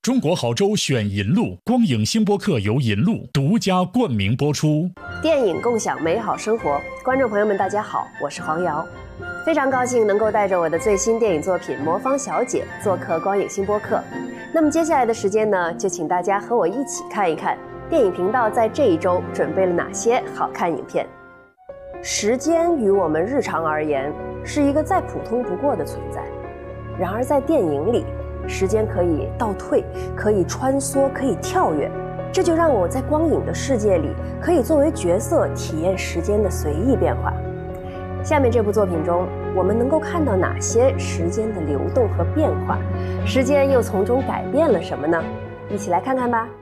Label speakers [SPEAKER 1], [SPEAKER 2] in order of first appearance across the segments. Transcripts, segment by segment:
[SPEAKER 1] 中国好州选银路，光影星播客由银路独家冠名播出。
[SPEAKER 2] 电影共享美好生活，观众朋友们，大家好，我是黄瑶，非常高兴能够带着我的最新电影作品《魔方小姐》做客光影星播客。那么接下来的时间呢，就请大家和我一起看一看电影频道在这一周准备了哪些好看影片。时间于我们日常而言是一个再普通不过的存在，然而在电影里，时间可以倒退，可以穿梭，可以跳跃，这就让我在光影的世界里可以作为角色体验时间的随意变化。下面这部作品中，我们能够看到哪些时间的流动和变化？时间又从中改变了什么呢？一起来看看吧。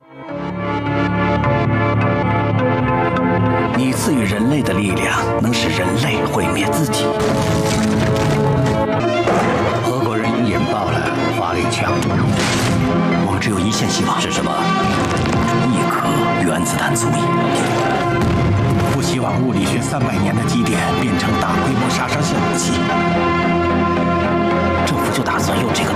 [SPEAKER 3] 你赐予人类的力量，能使人类毁灭自己。俄国人引爆了法令枪，我们只有一线希望，是什么？一颗原子弹足矣。不希望物理学300年的积淀变成大规模杀伤性武器。政府就打算用这个